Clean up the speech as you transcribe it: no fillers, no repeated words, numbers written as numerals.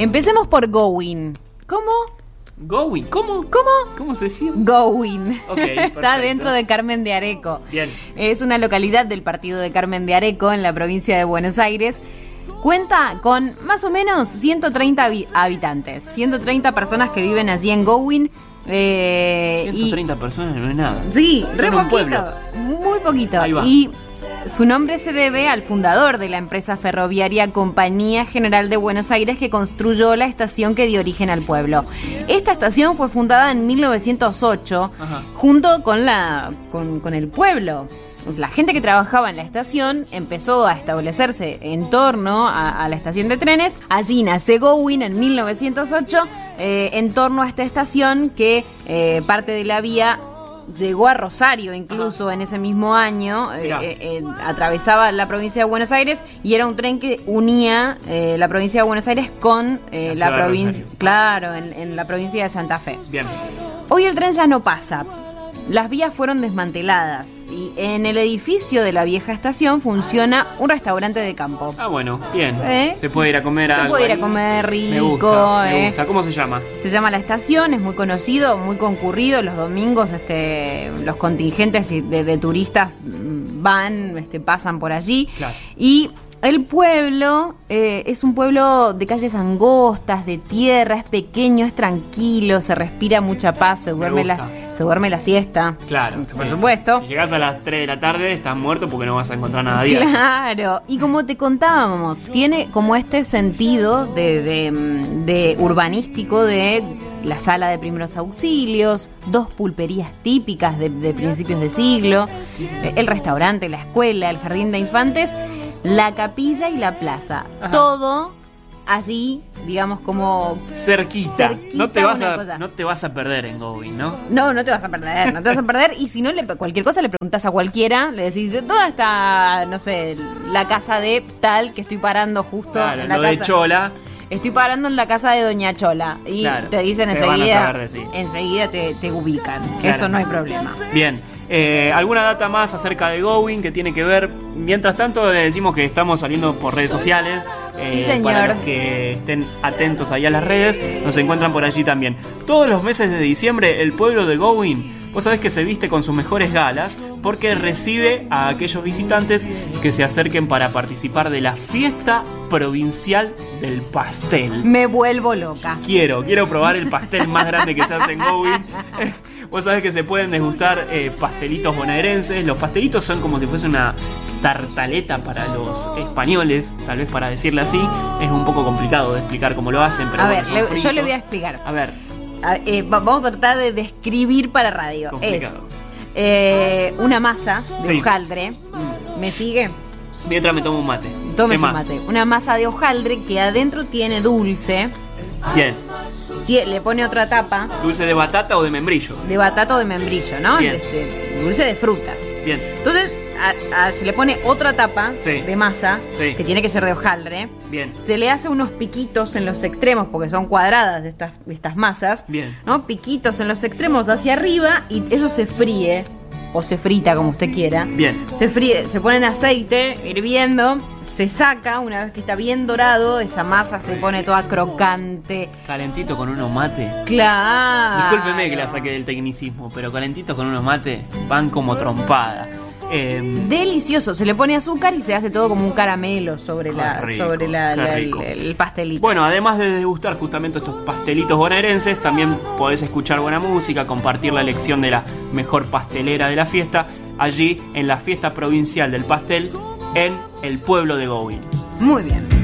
Empecemos por Going. ¿Cómo? Going, ¿cómo? ¿Cómo se llama? Going. Okay, está dentro de Carmen de Areco. Bien. Es una localidad del partido de Carmen de Areco en la provincia de Buenos Aires. Cuenta con más o menos 130 habitantes, 130 personas que viven allí en Going. 130 personas no es nada. Sí, Son re un poquito, pueblo. muy poquito. Ahí va. Y su nombre se debe al fundador de la empresa ferroviaria Compañía General de Buenos Aires, que construyó la estación que dio origen al pueblo. Esta estación fue fundada en 1908, Ajá. junto con el pueblo. La gente que trabajaba en la estación empezó a establecerse en torno a la estación de trenes. Allí nace Going en 1908, en torno a esta estación que parte de la vía llegó a Rosario incluso. Ajá. En ese mismo año. Atravesaba la provincia de Buenos Aires y era un tren que unía la provincia de Buenos Aires con la provincia, claro, en la provincia de Santa Fe. Bien. Hoy el tren ya no pasa. Las vías fueron desmanteladas y en el edificio de la vieja estación funciona un restaurante de campo. Ah, bueno, bien. Se puede ir a comer algo. Se puede ir a comer rico. Me gusta. ¿Cómo se llama? Se llama La Estación, es muy conocido, muy concurrido. Los domingos los contingentes de turistas van, pasan por allí. Claro. Y el pueblo es un pueblo de calles angostas, de tierra, es pequeño, es tranquilo, se respira mucha paz, se duerme la siesta. Claro, por supuesto. Si llegás a las 3 de la tarde estás muerto porque no vas a encontrar nada bien. Claro, y como te contábamos, tiene como este sentido de urbanístico de la sala de primeros auxilios, 2 pulperías típicas de principios de siglo, el restaurante, la escuela, el jardín de infantes, la capilla y la plaza. Ajá. Todo allí, digamos, como cerquita. No te vas a perder en Going, ¿no? No te vas a perder. Y si no, cualquier cosa le preguntas a cualquiera, le decís, ¿dónde está, no sé, la casa de tal que estoy parando justo en la casa de Chola? Estoy parando en la casa de Doña Chola. Y te dicen enseguida te ubican. Claro. Eso no hay problema. Bien. ¿Alguna data más acerca de Going que tiene que ver? Mientras tanto, le decimos que estamos saliendo por redes sociales. Sí, señor. Para los que estén atentos ahí a las redes, nos encuentran por allí también. Todos los meses de diciembre, el pueblo de Going, vos sabés que se viste con sus mejores galas porque recibe a aquellos visitantes que se acerquen para participar de la fiesta provincial del pastel. Me vuelvo loca. Quiero probar el pastel más grande que se hace en Going. Vos sabés que se pueden degustar pastelitos bonaerenses. Los pastelitos son como si fuese una tartaleta para los españoles, tal vez para decirle así. Es un poco complicado de explicar cómo lo hacen, pero yo le voy a explicar. A ver. Vamos a tratar de describir para radio. Complicado. Es una masa de hojaldre. ¿Me sigue? Mientras me tomo un mate. Tome su mate. Una masa de hojaldre que adentro tiene dulce. Bien. Le pone otra tapa. ¿Dulce de batata o de membrillo? De batata o de membrillo, ¿no? Bien. Dulce de frutas. Bien. Entonces, se le pone otra tapa de masa, que tiene que ser de hojaldre. Bien. Se le hace unos piquitos en los extremos, porque son cuadradas estas masas. Bien. ¿No? Piquitos en los extremos hacia arriba y eso se fríe. O se frita, como usted quiera. Bien. Se fríe, se pone en aceite, hirviendo, se saca, una vez que está bien dorado, esa masa se pone toda crocante. Calentito con unos mate. Claro. Discúlpeme que la saque del tecnicismo, pero calentito con unos mate van como trompada. Delicioso, se le pone azúcar y se hace todo como un caramelo sobre el pastelito. Bueno, además de degustar justamente estos pastelitos bonaerenses, también podés escuchar buena música, compartir la elección de la mejor pastelera de la fiesta, allí en la fiesta provincial del pastel en el pueblo de Going. Muy bien.